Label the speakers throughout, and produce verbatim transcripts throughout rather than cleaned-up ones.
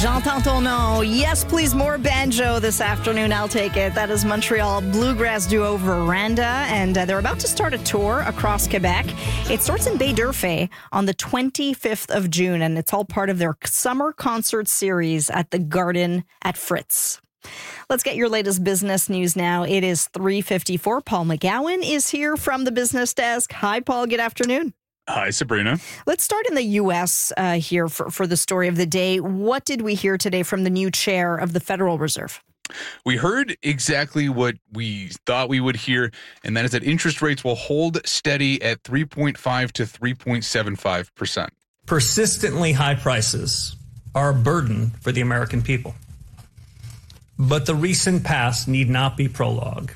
Speaker 1: J'entends ton nom. Yes, please, more banjo this afternoon. I'll take it. That is Montreal bluegrass duo Veranda, and uh, they're about to start a tour across Quebec. It starts in Baie d'Urfé on the twenty-fifth of June, and it's all part of their summer concert series at the Garden at Fritz. Let's get your latest business news now. It is three fifty-four. Paul McGowan is here from the business desk. Hi, Paul. Good afternoon.
Speaker 2: Hi, Sabrina.
Speaker 1: Let's start in the U S uh, here for, for the story of the day. What did we hear today from the new chair of the Federal Reserve?
Speaker 2: We heard exactly what we thought we would hear, and that is that interest rates will hold steady at three point five to three point seven five percent.
Speaker 3: Persistently high prices are a burden for the American people. But the recent past need not be prologue.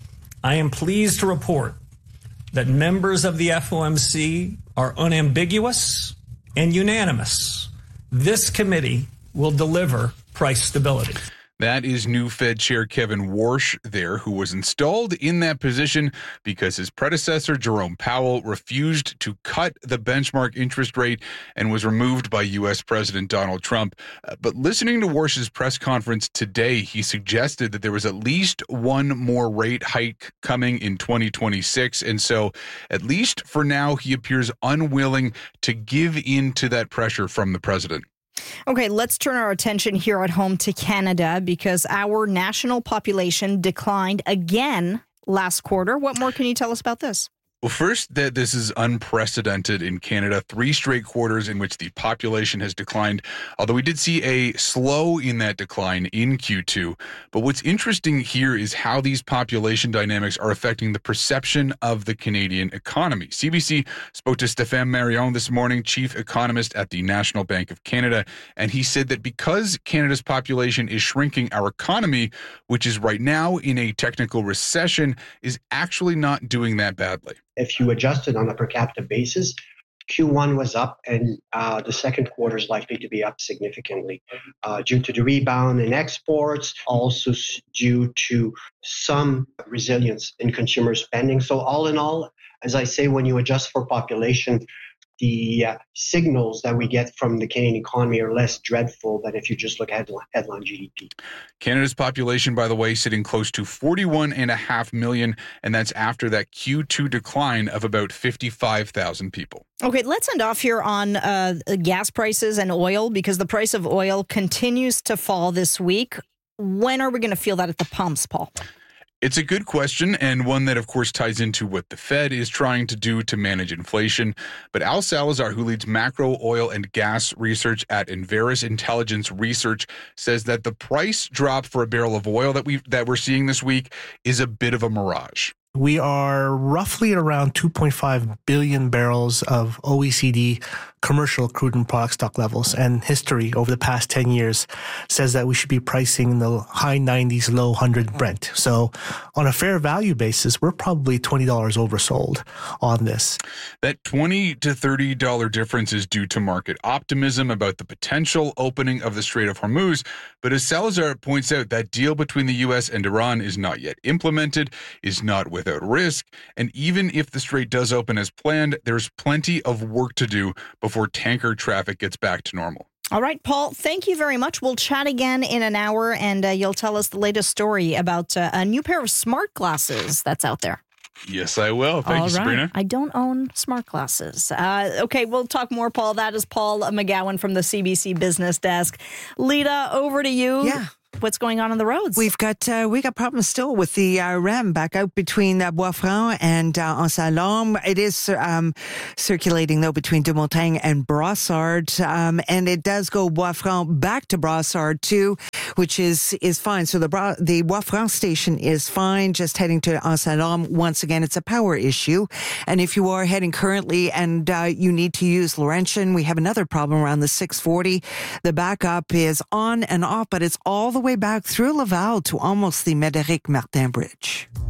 Speaker 3: I am pleased to report that members of the F O M C are unambiguous and unanimous. This committee will deliver price stability.
Speaker 2: That is new Fed Chair Kevin Warsh there, who was installed in that position because his predecessor, Jerome Powell, refused to cut the benchmark interest rate and was removed by U S President Donald Trump. Uh, but listening to Warsh's press conference today, he suggested that there was at least one more rate hike coming in twenty twenty-six. And so, at least for now, he appears unwilling to give in to that pressure from the president.
Speaker 1: Okay, let's turn our attention here at home to Canada because our national population declined again last quarter. What more can you tell us about this?
Speaker 2: Well, first, that this is unprecedented in Canada. Three straight quarters in which the population has declined, although we did see a slow in that decline in Q two. But what's interesting here is how these population dynamics are affecting the perception of the Canadian economy. C B C spoke to Stéphane Marion this morning, chief economist at the National Bank of Canada, and he said that because Canada's population is shrinking, our economy, which is right now in a technical recession, is actually not doing that badly.
Speaker 4: If you adjust it on a per capita basis, Q one was up, and uh, the second quarter is likely to be up significantly uh, due to the rebound in exports, also due to some resilience in consumer spending. So all in all, as I say, when you adjust for population, the uh, signals that we get from the Canadian economy are less dreadful than if you just look at headline, headline G D P.
Speaker 2: Canada's population, by the way, sitting close to forty-one point five million, and that's after that Q two decline of about fifty-five thousand people.
Speaker 1: Okay, let's end off here on uh, gas prices and oil because the price of oil continues to fall this week. When are we going to feel that at the pumps, Paul?
Speaker 2: It's a good question, and one that, of course, ties into what the Fed is trying to do to manage inflation. But Al Salazar, who leads macro oil and gas research at Enverus Intelligence Research, says that the price drop for a barrel of oil that we that we're seeing this week is a bit of a mirage.
Speaker 5: We are roughly at around two point five billion barrels of O E C D commercial crude and product stock levels, and history over the past ten years says that we should be pricing in the high nineties, low one hundred Brent. So on a fair value basis, we're probably twenty dollars oversold on this.
Speaker 2: That twenty to thirty dollars difference is due to market optimism about the potential opening of the Strait of Hormuz. But as Salazar points out, that deal between the U S and Iran is not yet implemented, is not without risk. And even if the strait does open as planned, there's plenty of work to do before tanker traffic gets back to normal.
Speaker 1: All right, Paul, thank you very much. We'll chat again in an hour, and uh, you'll tell us the latest story about uh, a new pair of smart glasses that's out there.
Speaker 2: Yes, I will. Thank
Speaker 1: All
Speaker 2: you,
Speaker 1: right.
Speaker 2: Sabrina.
Speaker 1: I don't own smart glasses. Uh, okay, we'll talk more, Paul. That is Paul McGowan from the C B C Business Desk. Lita, over to you.
Speaker 6: Yeah.
Speaker 1: What's going on on the roads?
Speaker 6: We've got uh, we got problems still with the uh, R E M back out between uh, Bois-Franc and uh, Anse-à-Lorme. It is um, circulating, though, between de Montagne and Brossard. Um, and it does go Bois-Franc back to Brossard, too, which is, is fine. So the, Bra- the Bois-Franc station is fine. Just heading to Anse-à-Lorme, once again, it's a power issue. And if you are heading currently and uh, you need to use Laurentian, we have another problem around the six forty. The backup is on and off, but it's all the way back through Laval to almost the Médéric Martin Bridge.